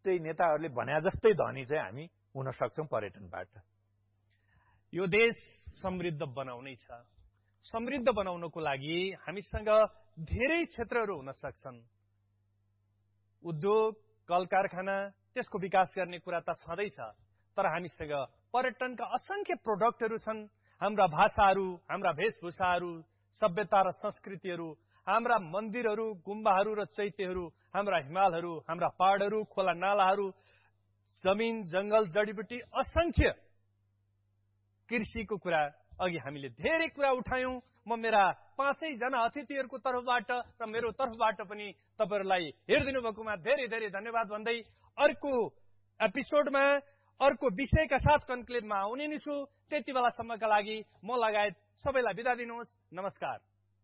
जस्तै नेताहरूले भने जस्तै धनी चाहिँ हामी हुन सक्छौं पर्यटनबाट। यो देश समृद्ध बनाउनै छ। समृद्ध बनाउनको लागि हामीसँग धेरै क्षेत्रहरू हुन सक्छन्। उद्योग, कल कारखाना, त्यसको विकास गर्ने कुरा त छँदैछ, तर हामीसँग पर्यटनका असंख्य प्रोडक्टहरू छन्। हाम्रा भाषाहरू, हाम्रा वेशभूषाहरू, सभ्यता र संस्कृतिहरू, हाम्रा मन्दिरहरू, गुम्बाहरू र चैत्यहरू, हाम्रा हिमालहरू, हाम्रा पहाडहरू, खोला नालाहरू, जमिन, जंगल, जडीबुटी, असंख्य कृषिको कुरा अघि हामीले धेरै कुरा उठायौं। म मेरा 5 जना अतिथिहरूको तर्फबाट र मेरो तर्फबाट पनि तपाईहरुलाई हेरिदिनु भएकोमा धेरै धेरै धन्यवाद भन्दै अर्को एपिसोडमा अर्को विषयका साथ कन्क्लेभमा आउने नै छु। त्यति बेलासम्मका लागि म लगायत सबैलाई बिदा दिनुहोस्। नमस्कार।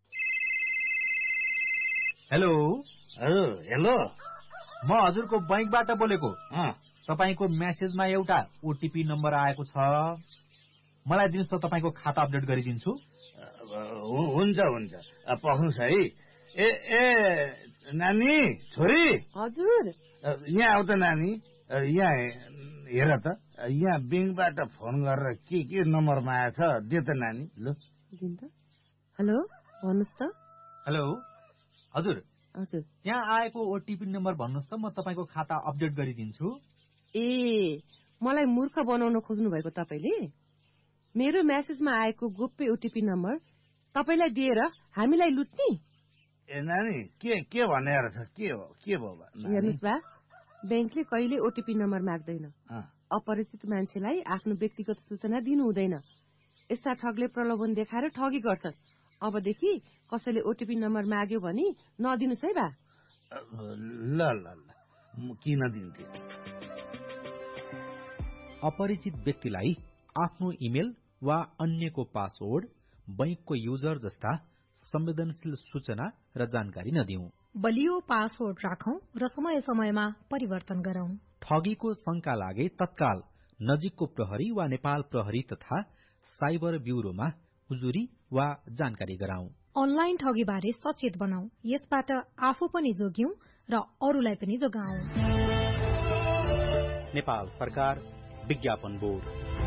हेलो। हेलो, म हजुरको बैंकबाट बोलेको। तपाईको मेसेजमा एउटा ओटीपी नम्बर आएको छ, मलाई दिनुस् त, तपाईको खाता अपडेट गरिदिन्छु। हुन्छ हुन्छ, पख्नुस् है। ए नानी, छोरी। हजुर। यहाँ आउ त नानी, यहाँ हेर त, यहाँ बैंकबाट फोन गरेर के नम्बरमा आएछ, दे त नानी। ल दिन त। हेलो, भन्नुस् त। हेलो, हजुर। हजुर, यहाँ आएको ओटीपी नम्बर भन्नुस् त, म तपाईको खाता अपडेट गरिदिन्छु। ए, मलाई मूर्ख बनाउन खोज्नु भएको तपाईले? मेरो मेसेजमा आएको गोप्य ओटीपी नम्बर तपाईलाई दिएर हामीलाई लुट्ने? ए नानी, के भनेर छ? के भयो? हेर्नुस् बा, बैंकले कहिले ओटीपी नम्बर माग्दैन। अपरिचित मान्छेलाई आफ्नो व्यक्तिगत सूचना दिनु हुँदैन। यस्ता ठगले प्रलोभन देखाएर ठगी गर्छन्। अबदेखि कसैले ओटीपी नम्बर माग्यो भने नदिनुस् है बा। ल म किन दिन्थे? अपरिचित व्यक्तिलाई आफ्नो इमेल वा अन्यको पासवर्ड, बैंकको युजर जस्ता संवेदनशील सूचना र जानकारी नदिऊ। बलियो पासवर्ड राखौं र समय समयमा परिवर्तन गरौं। ठगीको शंका लागे तत्काल नजिकको प्रहरी वा नेपाल प्रहरी तथा साइबर ब्यूरोमा उजुरी वा जानकारी गराऊ। अनलाइन ठगी बारे सचेत बनाऊ। यसबाट आफू पनि जोग्यौं र अरूलाई पनि जोगाऊ। नेपाल सरकार, विज्ञापन बोर्ड।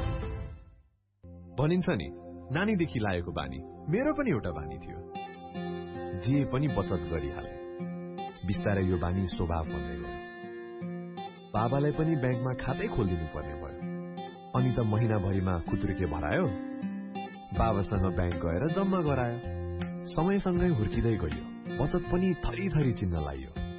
भनिन्छ नि, नानीदेखि लागेको बानी मेरो पनि एउटा बानी थियो। जे पनि बचत गरिहाले। बिस्तारै यो बानी स्वभाव बन्दै गयो। बाबालाई पनि बैंकमा खातै खोलिदिनु पर्ने भयो। अनि त महिनाभरिमा खुत्रुके भरायो, बाबासँग बैंक गएर जम्मा गरायो। समयसँगै हुर्किँदै गयो, बचत पनि थरी थरी चिन्न लाग्यो।